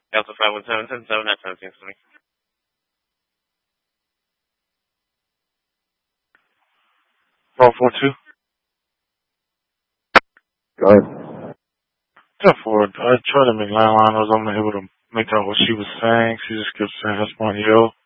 Delta 517, 7, that's 17 to me. Call 42. Go ahead. Yeah, I tried to make landline. I was unable to make out what she was saying. She just kept saying Espanol.